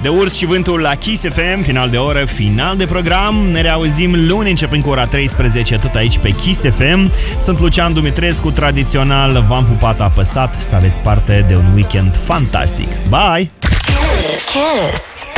De Urs și Vântul la Kiss FM, final de oră, final de program. Ne reauzim luni începând cu ora 13, tot aici pe Kiss FM. Sunt Lucian Dumitrescu, tradițional v-am pupat apăsat. Să aveți parte de un weekend fantastic. Bye! Kiss.